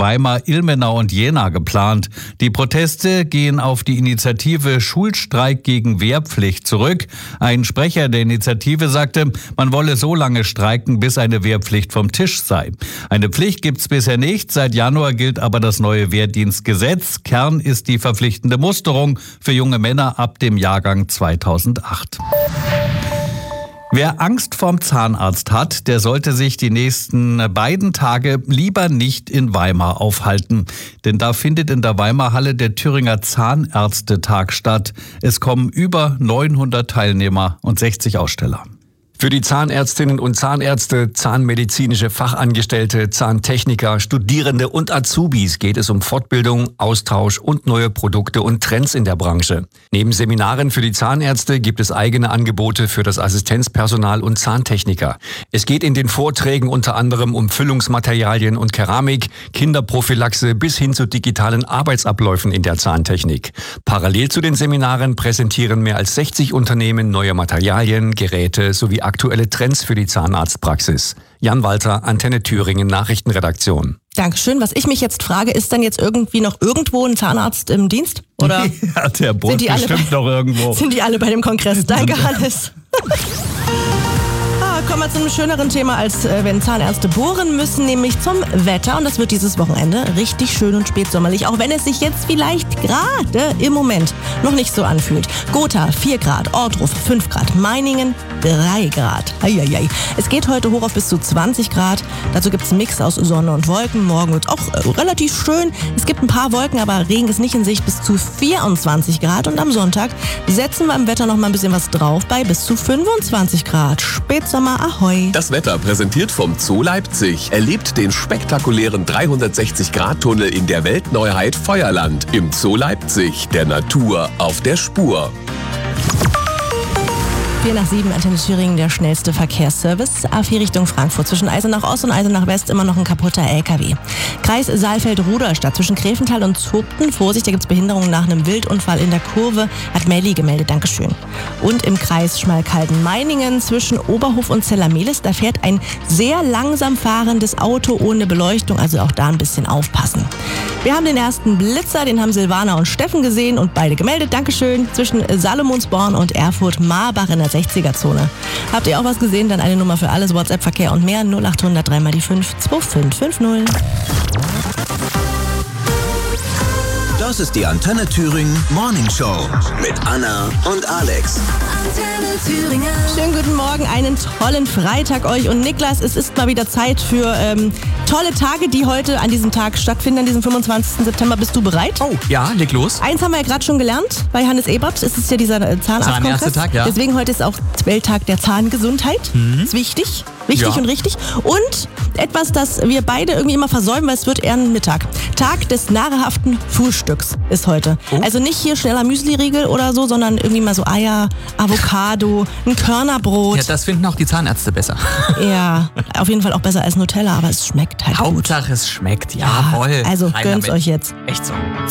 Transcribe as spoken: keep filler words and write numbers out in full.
Weimar, Ilmenau und Jena geplant. Die Proteste gehen auf die Initiative Schulstreik gegen Wehrpflicht zurück. Ein Sprecher der Initiative sagte, man wolle so lange streiken, bis eine Wehrpflicht vom Tisch sei. Eine Pflicht gibt's bisher nicht. Seit Januar gilt aber das neue Wehrdienstgesetz. Kern ist die verpflichtende Musterung für junge Männer ab dem Jahrgang zweitausendacht. Wer Angst vorm Zahnarzt hat, der sollte sich die nächsten beiden Tage lieber nicht in Weimar aufhalten. Denn da findet in der Weimarhalle der Thüringer Zahnärztetag statt. Es kommen über neunhundert Teilnehmer und sechzig Aussteller. Für die Zahnärztinnen und Zahnärzte, zahnmedizinische Fachangestellte, Zahntechniker, Studierende und Azubis geht es um Fortbildung, Austausch und neue Produkte und Trends in der Branche. Neben Seminaren für die Zahnärzte gibt es eigene Angebote für das Assistenzpersonal und Zahntechniker. Es geht in den Vorträgen unter anderem um Füllungsmaterialien und Keramik, Kinderprophylaxe bis hin zu digitalen Arbeitsabläufen in der Zahntechnik. Parallel zu den Seminaren präsentieren mehr als sechzig Unternehmen neue Materialien, Geräte sowie aktuelle Trends für die Zahnarztpraxis. Jan Walter, Antenne Thüringen, Nachrichtenredaktion. Dankeschön. Was ich mich jetzt frage, ist dann jetzt irgendwie noch irgendwo ein Zahnarzt im Dienst? Oder ja, der Bund bestimmt bei, noch irgendwo. Sind die alle bei dem Kongress? Danke, Hannes. Kommen wir zu einem schöneren Thema, als äh, wenn Zahnärzte bohren müssen, nämlich zum Wetter. Und das wird dieses Wochenende richtig schön und spätsommerlich, auch wenn es sich jetzt vielleicht gerade im Moment noch nicht so anfühlt. Gotha vier Grad, Ortruf fünf Grad, Meiningen drei Grad. Eieiei. Es geht heute hoch auf bis zu zwanzig Grad. Dazu gibt es einen Mix aus Sonne und Wolken. Morgen wird es auch äh, relativ schön. Es gibt ein paar Wolken, aber Regen ist nicht in Sicht, bis zu vierundzwanzig Grad. Und am Sonntag setzen wir im Wetter noch mal ein bisschen was drauf bei bis zu fünfundzwanzig Grad. Spätsommer. Ahoi. Das Wetter präsentiert vom Zoo Leipzig. Erlebt den spektakulären dreihundertsechzig Grad Tunnel in der Weltneuheit Feuerland. Im Zoo Leipzig, der Natur auf der Spur. vier nach sieben, Antenne Thüringen, der schnellste Verkehrsservice. A vier Richtung Frankfurt. Zwischen Eisenach Ost und Eisenach West immer noch ein kaputter L K W. Kreis Saalfeld-Ruderstadt zwischen Greventhal und Zugten. Vorsicht, da gibt es Behinderungen nach einem Wildunfall in der Kurve. Hat Melli gemeldet, Dankeschön. Und im Kreis Schmalkalden-Meiningen zwischen Oberhof und Zellermelis, da fährt ein sehr langsam fahrendes Auto ohne Beleuchtung. Also auch da ein bisschen aufpassen. Wir haben den ersten Blitzer, den haben Silvana und Steffen gesehen und beide gemeldet, Dankeschön. Zwischen Salomonsborn und Erfurt-Marbach in der sechziger-Zone. Habt ihr auch was gesehen? Dann eine Nummer für alles, WhatsApp-Verkehr und mehr. null acht hundert drei mal die fünf zwei fünf fünf null. Das ist die Antenne Thüringen Morning Show mit Anna und Alex. Antenne Thüringen. Schönen guten Morgen, einen tollen Freitag euch und Niklas. Es ist mal wieder Zeit für ähm, tolle Tage, die heute an diesem Tag stattfinden, an diesem fünfundzwanzigsten September. Bist du bereit? Oh, ja, leg los. Eins haben wir ja gerade schon gelernt bei Hannes Ebert. Es ist ja dieser äh, Zahnarztkongress. Zahnärztetag, ja. Deswegen heute ist auch Welttag der Zahngesundheit. Mhm. Ist wichtig. Wichtig Ja. und richtig. Und etwas, das wir beide irgendwie immer versäumen, weil es wird eher ein Mittag. Tag des nahrhaften Frühstücks ist heute. Oh. Also nicht hier schneller Müsli-Riegel oder so, sondern irgendwie mal so Eier, Avocado, ein Körnerbrot. Ja, das finden auch die Zahnärzte besser. Ja, auf jeden Fall auch besser als Nutella, aber es schmeckt halt gut. Hauptsache es schmeckt, jawohl. Also Rein gönnt's damit. euch jetzt. Echt so.